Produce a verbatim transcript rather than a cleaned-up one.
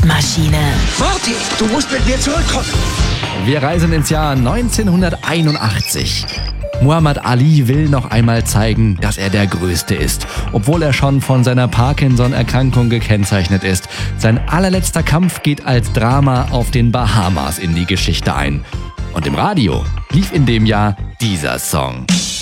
Zeitmaschine. Morty, du musst mit mir zurückkommen. Wir reisen ins Jahr neunzehnhunderteinundachtzig. Muhammad Ali will noch einmal zeigen, dass er der Größte ist, obwohl er schon von seiner Parkinson-Erkrankung gekennzeichnet ist. Sein allerletzter Kampf geht als Drama auf den Bahamas in die Geschichte ein. Und im Radio lief in dem Jahr dieser Song.